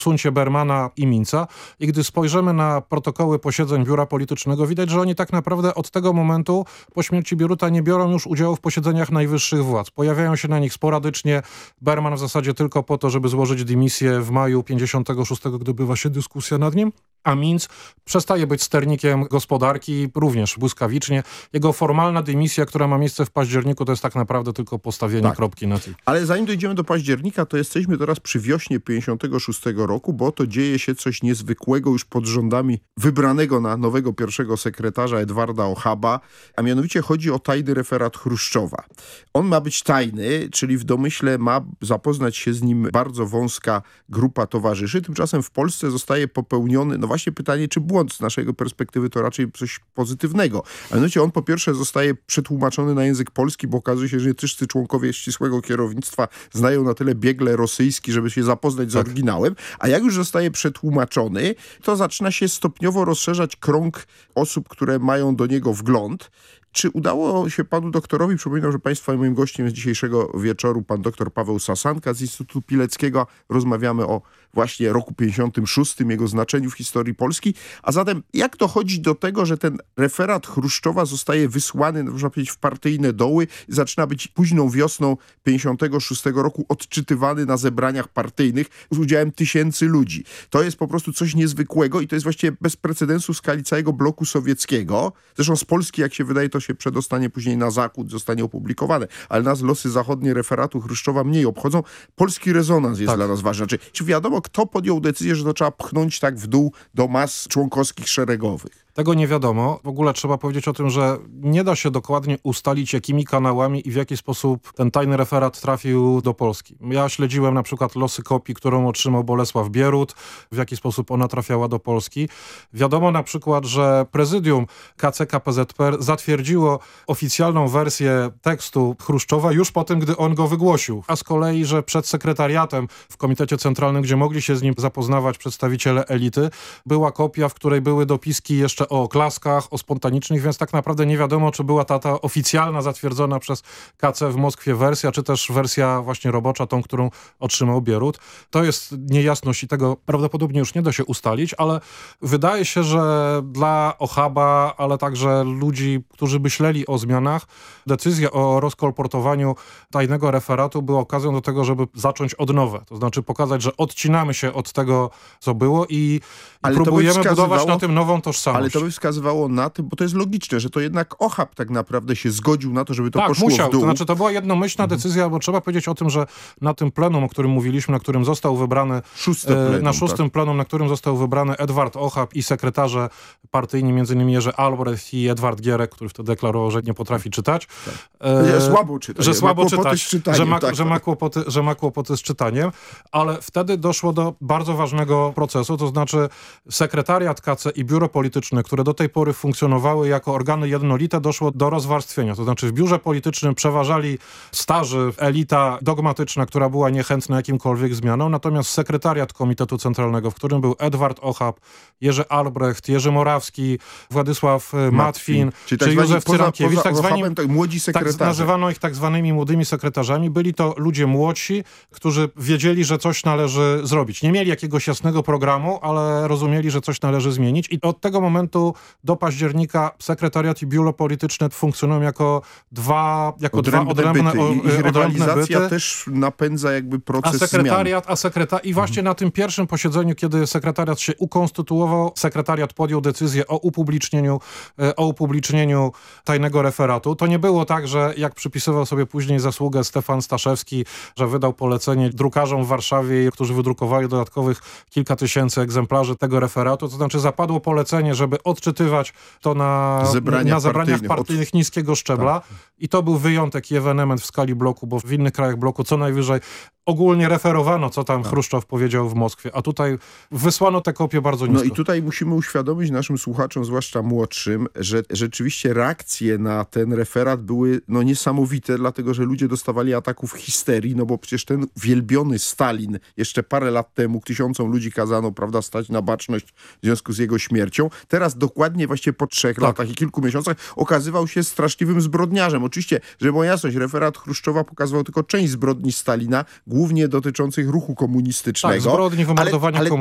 Suncie, Bermana i Minca. I gdy spojrzymy na protokoły posiedzeń Biura Politycznego, widać, że oni tak naprawdę od tego momentu po śmierci Bieruta nie biorą już udziału w posiedzeniach najwyższych władz. Pojawiają się na nich sporadycznie. Berman w zasadzie tylko po to, żeby złożyć dymisję w maju 56, gdy bywa się dyskusja nad nim. A Minc przestaje być sternikiem gospodarki, również błyskawicznie. Jego formalna dymisja, która ma miejsce w październiku, to jest tak naprawdę tylko postawienie kropki na tym. Ale zanim dojdziemy do października, to jesteśmy teraz przy wiośnie 56 roku, bo to dzieje się coś niezwykłego już pod rządami wybranego na nowego pierwszego sekretarza Edwarda Ochaba, a mianowicie chodzi o tajny referat Chruszczowa. On ma być tajny, czyli w domyśle ma zapoznać się z nim bardzo wąska grupa towarzyszy. Tymczasem w Polsce zostaje popełniony, no właśnie pytanie, czy błąd z naszej perspektywy to raczej coś pozytywnego. A mianowicie on po pierwsze zostaje przetłumaczony na język polski, bo okazuje się, że wszyscy członkowie ścisłego kierownictwa znają na tyle biegle rosyjski, żeby się zapoznać z oryginałem, a jak już zostaje przetłumaczony, to zaczyna się stopniowo rozszerzać krąg osób, które mają do niego wgląd. Czy udało się panu doktorowi, przypominam, że państwa moim gościem z dzisiejszego wieczoru pan doktor Paweł Sasanka z Instytutu Pileckiego. Rozmawiamy o właśnie roku 56, jego znaczeniu w historii Polski. A zatem jak dochodzi do tego, że ten referat Chruszczowa zostaje wysłany, można powiedzieć, w partyjne doły i zaczyna być późną wiosną 56 roku odczytywany na zebraniach partyjnych z udziałem tysięcy ludzi. To jest po prostu coś niezwykłego i to jest właściwie bez precedensu w skali całego bloku sowieckiego. Zresztą z Polski, jak się wydaje, to się przedostanie później na Zachód, zostanie opublikowane. Ale nas losy zachodnie referatu Chruszczowa mniej obchodzą. Polski rezonans jest dla nas ważny. Czy wiadomo, kto podjął decyzję, że to trzeba pchnąć tak w dół do mas członkowskich szeregowych? Tego nie wiadomo. W ogóle trzeba powiedzieć o tym, że nie da się dokładnie ustalić, jakimi kanałami i w jaki sposób ten tajny referat trafił do Polski. Ja śledziłem na przykład losy kopii, którą otrzymał Bolesław Bierut, w jaki sposób ona trafiała do Polski. Wiadomo na przykład, że prezydium KCK-PZPR zatwierdziło oficjalną wersję tekstu Chruszczowa już po tym, gdy on go wygłosił. A z kolei, że przed sekretariatem w Komitecie Centralnym, gdzie mogli się z nim zapoznawać przedstawiciele elity, była kopia, w której były dopiski jeszcze o oklaskach, o spontanicznych, więc tak naprawdę nie wiadomo, czy była ta oficjalna, zatwierdzona przez KC w Moskwie wersja, czy też wersja właśnie robocza, tą, którą otrzymał Bierut. To jest niejasność i tego prawdopodobnie już nie da się ustalić, ale wydaje się, że dla Ochaba, ale także ludzi, którzy myśleli o zmianach, decyzja o rozkolportowaniu tajnego referatu była okazją do tego, żeby zacząć od nowa. To znaczy pokazać, że odcinamy się od tego, co było i próbujemy budować na tym nową tożsamość. Ale to by wskazywało na tym, bo to jest logiczne, że to jednak Ochab tak naprawdę się zgodził na to, żeby to poszło musiał. w dół. To znaczy to była jednomyślna decyzja, bo trzeba powiedzieć o tym, że na tym plenum, o którym mówiliśmy, na którym został wybrany szóstym plenum, na którym został wybrany Edward Ochab i sekretarze partyjni, między innymi Jerzy Albrecht i Edward Gierek, który wtedy deklarował, że nie potrafi czytać. Słabo czyta. Że słabo czytać, że ma kłopoty z czytaniem, ale wtedy doszło do bardzo ważnego procesu, to znaczy sekretariat KC i biuro polityczne, które do tej pory funkcjonowały jako organy jednolite, doszło do rozwarstwienia. To znaczy w biurze politycznym przeważali starzy, elita dogmatyczna, która była niechętna jakimkolwiek zmianom, natomiast sekretariat Komitetu Centralnego, w którym był Edward Ochab, Jerzy Albrecht, Jerzy Morawski, Władysław Matwin, czy Józef Cyrankiewicz, młodzi sekretarze. Nazywano ich tak zwanymi młodymi sekretarzami. Byli to ludzie młodsi, którzy wiedzieli, że coś należy zrobić. Nie mieli jakiegoś jasnego programu, ale rozumieli, że coś należy zmienić i od tego momentu do października sekretariat i biuro polityczne funkcjonują jako dwa odrębne byty. Rywalizacja byty. też napędza jakby proces zmian. I właśnie na tym pierwszym posiedzeniu, kiedy sekretariat się ukonstytuował, sekretariat podjął decyzję o upublicznieniu tajnego referatu. To nie było tak, że jak przypisywał sobie później zasługę Stefan Staszewski, że wydał polecenie drukarzom w Warszawie, którzy wydrukowali dodatkowych kilka tysięcy egzemplarzy tego referatu. To znaczy zapadło polecenie, żeby odczytywać to na zebraniach partyjnych niskiego szczebla. I to był wyjątek i ewenement w skali bloku, bo w innych krajach bloku co najwyżej ogólnie referowano, co tam Chruszczow powiedział w Moskwie, a tutaj wysłano te kopie bardzo nisko. No i tutaj musimy uświadomić naszym słuchaczom, zwłaszcza młodszym, że rzeczywiście reakcje na ten referat były niesamowite, dlatego że ludzie dostawali ataków histerii, bo przecież ten wielbiony Stalin jeszcze parę lat temu tysiącom ludzi kazano, stać na baczność w związku z jego śmiercią. Teraz teraz dokładnie właściwie po 3 latach i kilku miesiącach okazywał się straszliwym zbrodniarzem. Oczywiście, żeby była jasność, referat Chruszczowa pokazywał tylko część zbrodni Stalina, głównie dotyczących ruchu komunistycznego. Tak, zbrodni, wymordowania